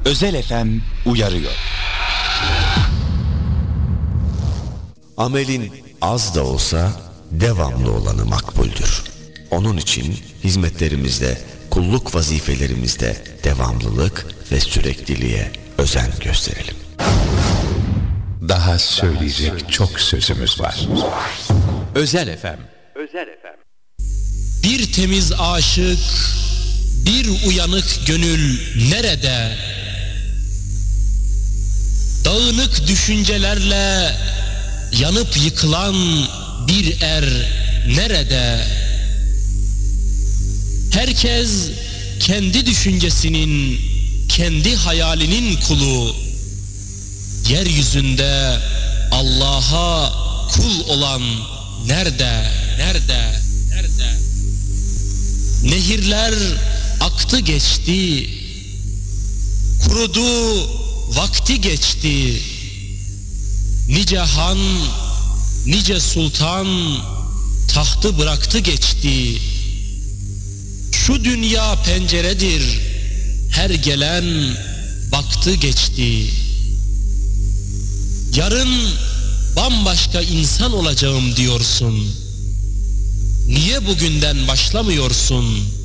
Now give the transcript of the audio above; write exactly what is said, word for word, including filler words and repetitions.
Özel F M uyarıyor. Amelin az da olsa devamlı olanı makbuldür. Onun için hizmetlerimizde, kulluk vazifelerimizde devamlılık ve sürekliliğe özen gösterelim. Daha söyleyecek çok sözümüz var. Özel F M. Özel F M. Bir temiz aşık, bir uyanık gönül nerede? Dağınık düşüncelerle yanıp yıkılan bir er nerede? Herkes kendi düşüncesinin, kendi hayalinin kulu. Yeryüzünde Allah'a kul olan nerede? Nerede? Nerede? Nehirler aktı geçti, kurudu, vakti geçti. Nice han, nice sultan tahtı bıraktı geçti. Şu dünya penceredir, her gelen baktı geçti. Yarın bambaşka insan olacağım diyorsun. Niye bugünden başlamıyorsun?